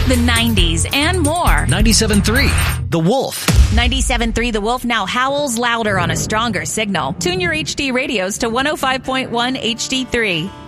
the 90s, and more. 97.3 The Wolf. 97.3 The Wolf now howls louder on a stronger signal. Tune your HD radios to 105.1 HD3.